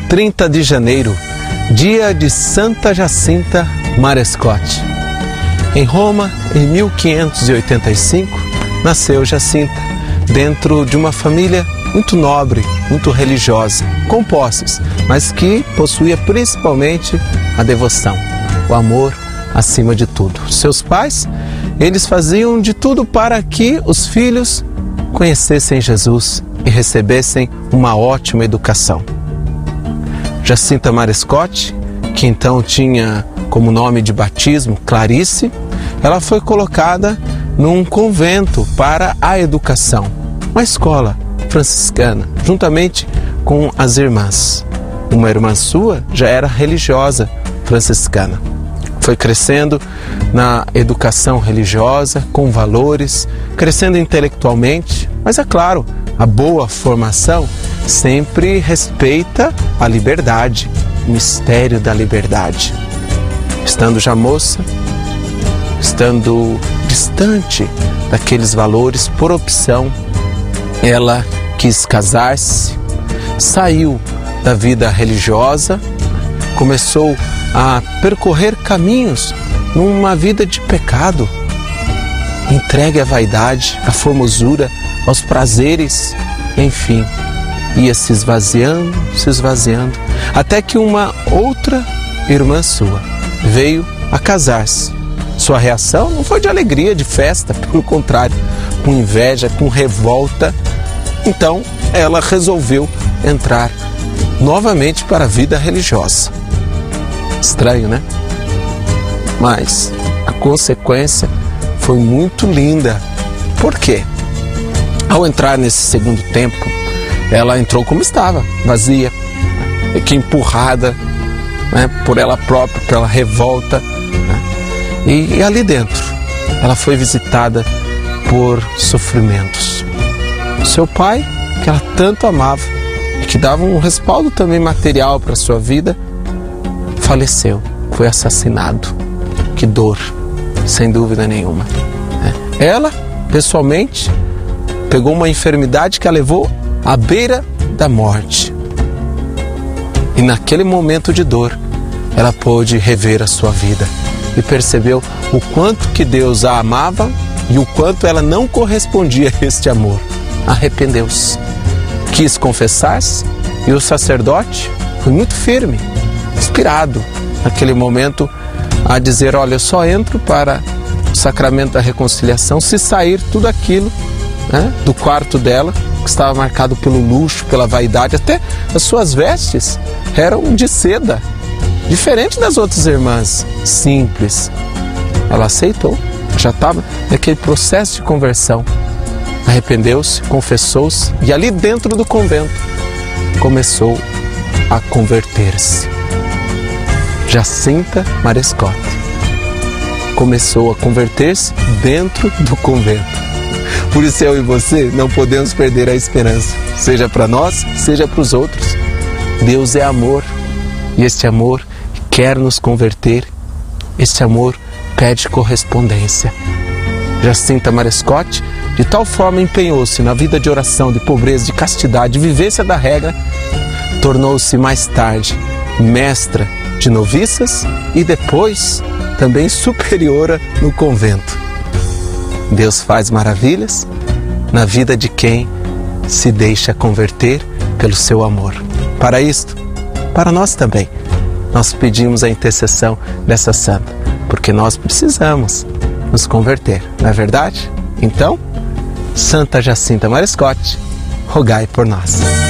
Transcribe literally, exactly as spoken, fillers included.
trinta de janeiro, dia de Santa Jacinta Marescotti. Em Roma, em mil quinhentos e oitenta e cinco, nasceu Jacinta, dentro de uma família muito nobre, muito religiosa, com posses, mas que possuía principalmente a devoção, o amor acima de tudo. Seus pais, eles faziam de tudo para que os filhos conhecessem Jesus e recebessem uma ótima educação. Jacinta Marescotti, que então tinha como nome de batismo Clarice, ela foi colocada num convento para a educação, uma escola franciscana, juntamente com as irmãs. Uma irmã sua já era religiosa franciscana. Foi crescendo na educação religiosa, com valores, crescendo intelectualmente, mas é claro, a boa formação sempre respeita a liberdade, o mistério da liberdade. Estando já moça, estando distante daqueles valores, por opção, ela quis casar-se, saiu da vida religiosa, começou a percorrer caminhos numa vida de pecado, entregue à vaidade, à formosura, aos prazeres, enfim, ia se esvaziando, se esvaziando, até que uma outra irmã sua veio a casar-se. Sua reação não foi de alegria, de festa, pelo contrário, com inveja, com revolta. Então, ela resolveu entrar novamente para a vida religiosa. Estranho, né? Mas a consequência foi muito linda. Por quê? Ao entrar nesse segundo tempo, ela entrou como estava, vazia, que empurrada, né, por ela própria, pela revolta, né? e, e ali dentro ela foi visitada por sofrimentos. Seu pai, que ela tanto amava e que dava um respaldo também material para a sua vida, faleceu, foi assassinado. Que dor, sem dúvida nenhuma. Ela, pessoalmente, pegou uma enfermidade que a levou à beira da morte. E naquele momento de dor, ela pôde rever a sua vida e percebeu o quanto que Deus a amava e o quanto ela não correspondia a este amor. Arrependeu-se, quis confessar-se e o sacerdote foi muito firme, inspirado naquele momento a dizer: olha, eu só entro para o sacramento da reconciliação se sair tudo aquilo, né, do quarto dela, que estava marcado pelo luxo, pela vaidade. Até as suas vestes eram de seda, diferente das outras irmãs, simples. Ela aceitou, já estava naquele processo de conversão, arrependeu-se, confessou-se e ali dentro do convento começou a converter-se. Jacinta Marescotti começou a converter-se dentro do convento. Por isso eu e você não podemos perder a esperança, seja para nós, seja para os outros. Deus é amor e este amor quer nos converter, este amor pede correspondência. Jacinta Marescotti de tal forma empenhou-se na vida de oração, de pobreza, de castidade, de vivência da regra, tornou-se mais tarde mestra de noviças e depois também superiora no convento. Deus faz maravilhas na vida de quem se deixa converter pelo seu amor. Para isto, para nós também, nós pedimos a intercessão dessa santa, porque nós precisamos nos converter, não é verdade? Então, Santa Jacinta Marescotti, rogai por nós.